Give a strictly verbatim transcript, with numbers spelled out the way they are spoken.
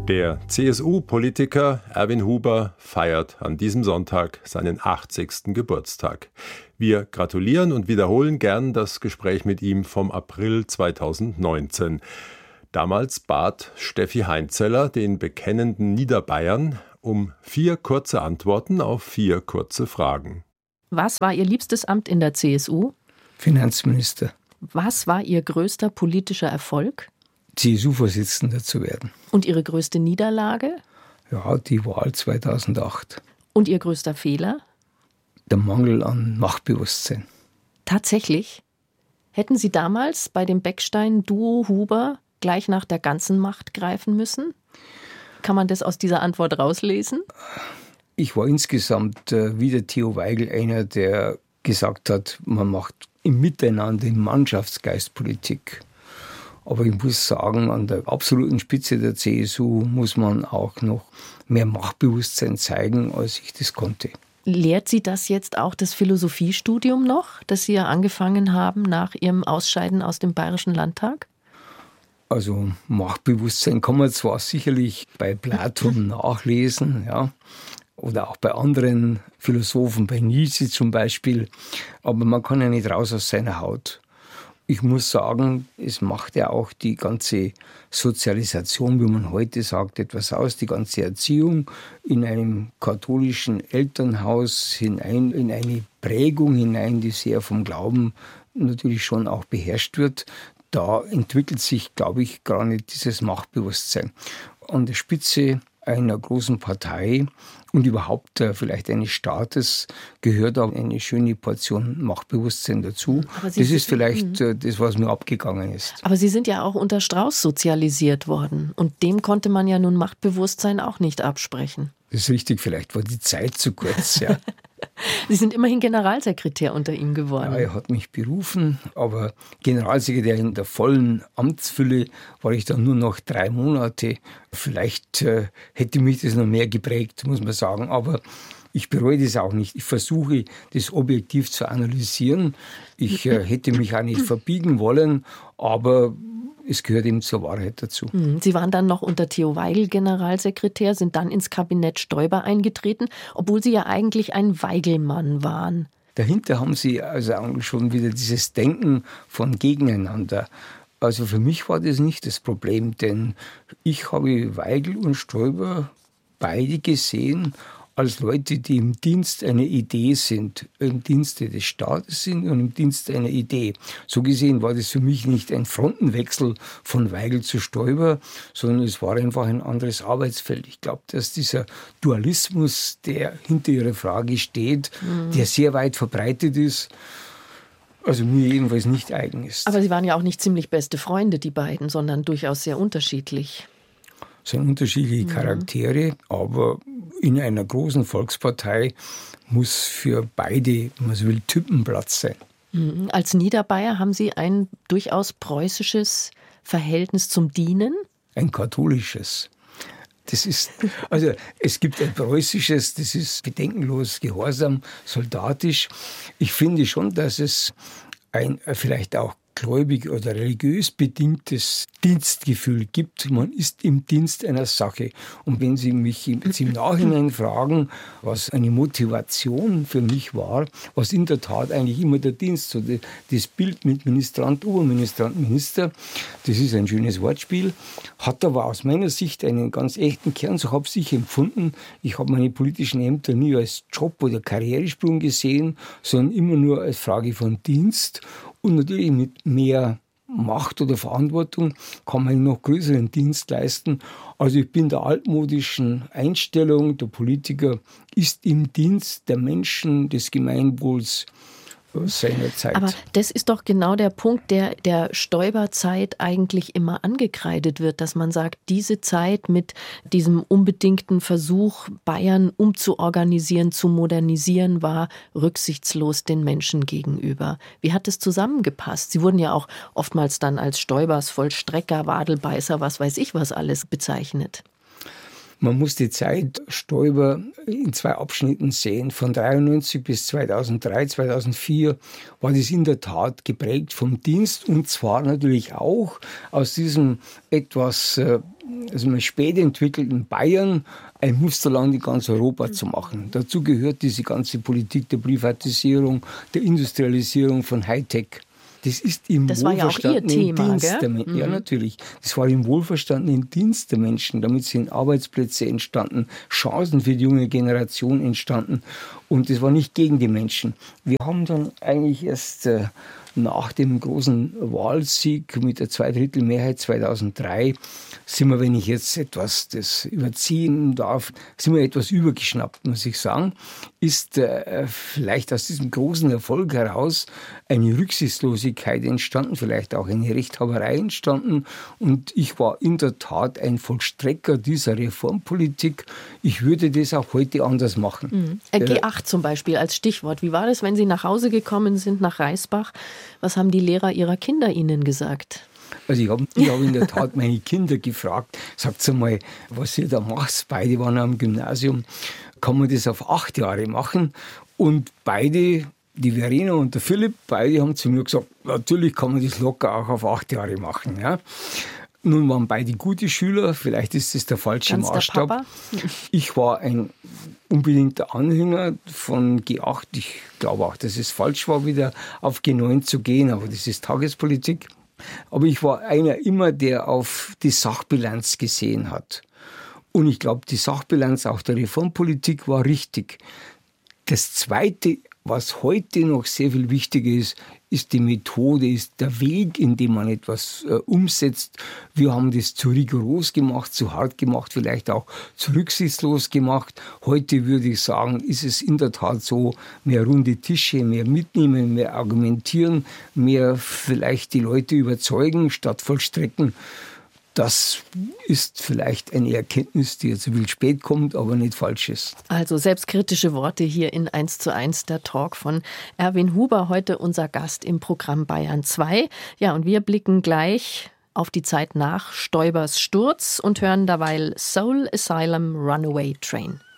Der C S U-Politiker Erwin Huber feiert an diesem Sonntag seinen achtzigsten Geburtstag. Wir gratulieren und wiederholen gern das Gespräch mit ihm vom April zweitausendneunzehn. Damals bat Steffi Heinzeller den bekennenden Niederbayern um vier kurze Antworten auf vier kurze Fragen. Was war Ihr liebstes Amt in der C S U? Finanzminister. Was war Ihr größter politischer Erfolg? C S U-Vorsitzender zu werden. Und Ihre größte Niederlage? Ja, die Wahl zweitausendacht. Und Ihr größter Fehler? Der Mangel an Machtbewusstsein. Tatsächlich? Hätten Sie damals bei dem Beckstein-Duo Huber gleich nach der ganzen Macht greifen müssen? Kann man das aus dieser Antwort rauslesen? Ich war insgesamt äh, wie der Theo Weigel einer, der gesagt hat, man macht im Miteinander, im Mannschaftsgeist Politik. Aber ich muss sagen, an der absoluten Spitze der C S U muss man auch noch mehr Machtbewusstsein zeigen, als ich das konnte. Lehrt Sie das jetzt auch das Philosophiestudium noch, das Sie ja angefangen haben nach Ihrem Ausscheiden aus dem Bayerischen Landtag? Also Machtbewusstsein kann man zwar sicherlich bei Platon nachlesen, ja, oder auch bei anderen Philosophen, bei Nietzsche zum Beispiel, aber man kann ja nicht raus aus seiner Haut. Ich muss sagen, es macht ja auch die ganze Sozialisation, wie man heute sagt, etwas aus, die ganze Erziehung in einem katholischen Elternhaus hinein, in eine Prägung hinein, die sehr vom Glauben natürlich schon auch beherrscht wird. Da entwickelt sich, glaube ich, gar nicht dieses Machtbewusstsein. An der Spitze einer großen Partei und überhaupt äh, vielleicht eines Staates gehört auch eine schöne Portion Machtbewusstsein dazu. Das ist vielleicht äh, das, was mir abgegangen ist. Aber Sie sind ja auch unter Strauß sozialisiert worden und dem konnte man ja nun Machtbewusstsein auch nicht absprechen. Das ist richtig, vielleicht war die Zeit zu kurz, ja. Sie sind immerhin Generalsekretär unter ihm geworden. Ja, er hat mich berufen, aber Generalsekretär in der vollen Amtsfülle war ich dann nur noch drei Monate. Vielleicht äh, hätte mich das noch mehr geprägt, muss man sagen, aber ich bereue das auch nicht. Ich versuche, das objektiv zu analysieren. Ich äh, hätte mich auch nicht verbiegen wollen, aber es gehört eben zur Wahrheit dazu. Sie waren dann noch unter Theo Weigel Generalsekretär, sind dann ins Kabinett Stoiber eingetreten, obwohl Sie ja eigentlich ein Weigelmann waren. Dahinter haben Sie also eigentlich schon wieder dieses Denken von Gegeneinander. Also für mich war das nicht das Problem, denn ich habe Weigel und Stoiber beide gesehen als Leute, die im Dienst einer Idee sind, im Dienste des Staates sind und im Dienst einer Idee. So gesehen war das für mich nicht ein Frontenwechsel von Weigel zu Stoiber, sondern es war einfach ein anderes Arbeitsfeld. Ich glaube, dass dieser Dualismus, der hinter Ihrer Frage steht, mhm. der sehr weit verbreitet ist, also mir jedenfalls nicht eigen ist. Aber Sie waren ja auch nicht ziemlich beste Freunde, die beiden, sondern durchaus sehr unterschiedlich. Es sind unterschiedliche Charaktere, mhm. aber in einer großen Volkspartei muss für beide, wenn man so will, Typen Platz sein. Mhm. Als Niederbayer haben Sie ein durchaus preußisches Verhältnis zum Dienen? Ein katholisches. Das ist, also es gibt ein preußisches, das ist bedenkenlos, gehorsam, soldatisch. Ich finde schon, dass es ein vielleicht auch gläubig oder religiös bedingtes Dienstgefühl gibt. Man ist im Dienst einer Sache. Und wenn Sie mich jetzt im Nachhinein fragen, was eine Motivation für mich war, was in der Tat eigentlich immer der Dienst, so das Bild mit Ministrant, Oberministrant, Minister, das ist ein schönes Wortspiel, hat aber aus meiner Sicht einen ganz echten Kern. So habe ich empfunden. Ich habe meine politischen Ämter nie als Job oder Karrieresprung gesehen, sondern immer nur als Frage von Dienst. Und natürlich mit mehr Macht oder Verantwortung kann man einen noch größeren Dienst leisten. Also ich bin der altmodischen Einstellung, der Politiker ist im Dienst der Menschen, des Gemeinwohls seiner Zeit. Aber das ist doch genau der Punkt, der der Stoiber-Zeit eigentlich immer angekreidet wird, dass man sagt, diese Zeit mit diesem unbedingten Versuch, Bayern umzuorganisieren, zu modernisieren, war rücksichtslos den Menschen gegenüber. Wie hat es zusammengepasst? Sie wurden ja auch oftmals dann als Stoibers, Vollstrecker, Wadelbeißer, was weiß ich was alles bezeichnet. Man muss die Zeit Stoiber in zwei Abschnitten sehen. Von dreiundneunzig bis zweitausenddrei, zweitausendvier war das in der Tat geprägt vom Dienst und zwar natürlich auch aus diesem etwas äh, also einem spät entwickelten Bayern ein Musterland in ganz Europa zu machen. Dazu gehört diese ganze Politik der Privatisierung, der Industrialisierung von Hightech. Das ist im das wohlverstandenen war ja auch Ihr Thema, Dienst gell? der Menschen. Mhm. Ja, natürlich. Das war im wohlverstandenen Dienst der Menschen. Damit sind Arbeitsplätze entstanden, Chancen für die junge Generation entstanden. Und das war nicht gegen die Menschen. Wir haben dann eigentlich erst äh, nach dem großen Wahlsieg mit der Zweidrittelmehrheit zweitausenddrei sind wir, wenn ich jetzt etwas das überziehen darf, sind wir etwas übergeschnappt, muss ich sagen. Ist äh, vielleicht aus diesem großen Erfolg heraus eine Rücksichtslosigkeit entstanden, vielleicht auch eine Rechthaberei entstanden. Und ich war in der Tat ein Vollstrecker dieser Reformpolitik. Ich würde das auch heute anders machen. Mhm. G acht zum Beispiel als Stichwort. Wie war das, wenn Sie nach Hause gekommen sind nach Reisbach? Was haben die Lehrer Ihrer Kinder Ihnen gesagt? Also ich habe ich hab in der Tat meine Kinder gefragt, sagt mal, was ihr da macht. Beide waren am Gymnasium. Kann man das auf acht Jahre machen? Und beide, die Verena und der Philipp, beide haben zu mir gesagt, natürlich kann man das locker auch auf acht Jahre machen. Ja. Nun waren beide gute Schüler, vielleicht ist das der falsche Ganz Maßstab. der Papa? Ich war ein unbedingter Anhänger von G acht. Ich glaube auch, dass es falsch war, wieder auf G neun zu gehen, aber das ist Tagespolitik. Aber ich war einer immer, der auf die Sachbilanz gesehen hat. Und ich glaube, die Sachbilanz auch der Reformpolitik war richtig. Das Zweite, was heute noch sehr viel wichtiger ist, ist die Methode, ist der Weg, in dem man etwas äh, umsetzt. Wir haben das zu rigoros gemacht, zu hart gemacht, vielleicht auch zu rücksichtslos gemacht. Heute würde ich sagen, ist es in der Tat so, mehr runde Tische, mehr mitnehmen, mehr argumentieren, mehr vielleicht die Leute überzeugen, statt vollstrecken. Das ist vielleicht eine Erkenntnis, die jetzt ein bisschen spät kommt, aber nicht falsch ist. Also selbstkritische Worte hier in eins zu eins, der Talk von Erwin Huber, heute unser Gast im Programm Bayern zwei. Ja, und wir blicken gleich auf die Zeit nach Stoibers Sturz und hören derweil Soul Asylum Runaway Train.